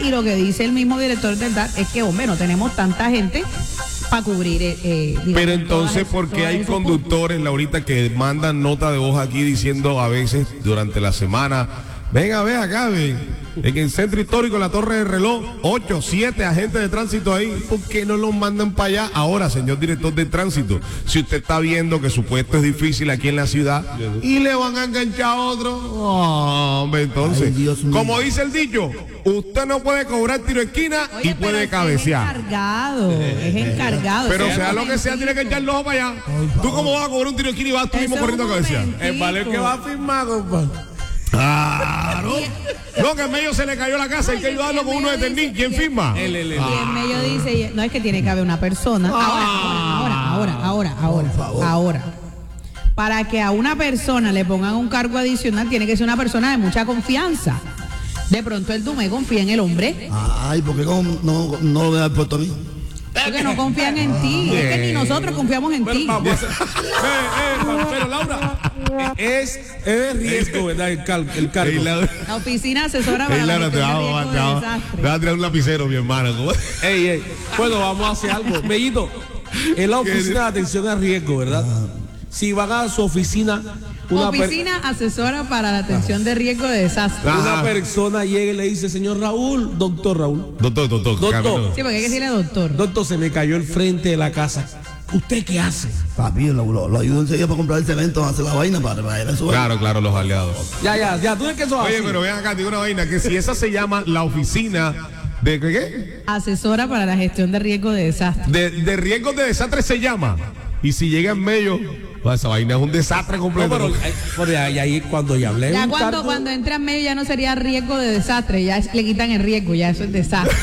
y lo que dice el mismo director del DAR es que, hombre, no tenemos tanta gente para cubrir. Digamos, pero entonces, ¿por qué hay conductores, Laurita, que mandan nota de voz aquí diciendo a veces durante la semana, venga, ve acá, ven, en el centro histórico, en la Torre del Reloj, 8, 7 agentes de tránsito ahí, ¿por qué no los mandan para allá? Ahora, señor director de tránsito, si usted está viendo que su puesto es difícil aquí en la ciudad y le van a enganchar a otro, hombre, entonces, como dice el dicho, usted no puede cobrar tiro de esquina. Oye, y puede cabecear. Es encargado. Pero sea lo que sea, tiene que echar el ojo para allá. ¿Tú cómo vas a cobrar un tiro de esquina y vas tú mismo corriendo a cabecear? El valer que va a firmar, compadre. Claro. No, que en medio se le cayó la casa, hay que ayudarlo con uno de Ternín. ¿Quién firma? Y en medio dice, no, es que tiene que haber una persona. Ahora. Para que a una persona le pongan un cargo adicional, tiene que ser una persona de mucha confianza. De pronto el Dumé confía en el hombre. Ay, ¿por qué no lo me ha puesto a mí? Porque no confían en ti. Es que ni nosotros confiamos en ti. Pero Laura, es riesgo, ¿verdad? El cargo. La oficina asesora para la gestión de riesgo de desastre. Te va a tirar un lapicero, mi hermana. Ey. Bueno, vamos a hacer algo. Mellito, es la oficina de atención a riesgo, ¿verdad? Si van a su oficina... Oficina asesora para la atención de riesgo de desastre. Una persona llega y le dice, señor Raúl, doctor Raúl. Doctor. Sí, porque hay que decirle doctor. Doctor, se me cayó el frente de la casa. ¿Usted qué hace? Papi, lo ayudo enseguida para comprar el cemento, hacer la vaina para eso. Claro, los aliados. Ya, tú ves que eso Oye, así. pero ven acá, digo una vaina, que si esa se llama la oficina de ¿qué? Asesora para la gestión de riesgo de desastre. De riesgos de desastre se llama. Y si llega en medio, pues esa vaina es un desastre completo. No, pero ahí cuando ya hablé. Ya cuando entra en medio ya no sería riesgo de desastre, ya le quitan el riesgo, ya eso es desastre.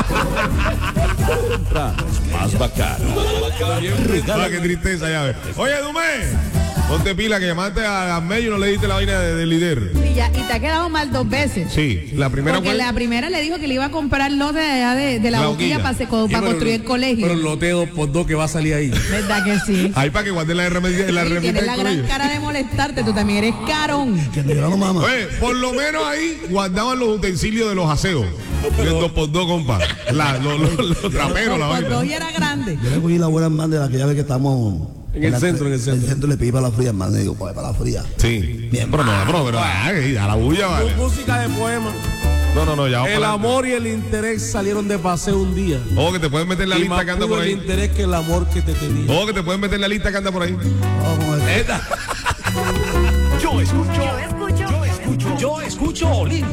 Más bacano. Qué tristeza, ya ves. Oye, Dumé, ponte pila que llamaste a medio y no le diste la vaina del líder. Y te ha quedado mal 2 veces. Sí, la primera porque fue... la primera le dijo que le iba a comprar lote de allá de la boquilla para construir el colegio. Pero el lote 2x2 que va a salir ahí. ¿Verdad que sí? Ahí para que guarden la remedía del colegio. Tienes la gran cara de molestarte, tú también eres carón. Que te no mamá. Oye, por lo menos ahí guardaban los utensilios de los aseos. El 2x2, compa. Los traperos, la vaina. El 2x2 y era grande. Yo le cogí la buena hermana de la que ya ve que estamos... En el centro. En el centro le pedí para la fría, hermano. Le digo, pues para la fría. Sí. Bien, Pero a la bulla, vale. Música de poema. No, ya. El amor y el interés salieron de paseo un día. O que te pueden meter en la Y lista más que anda pudo por ahí. el interés que el amor que te tenía. O que te pueden meter en la lista que anda por ahí. Yo escucho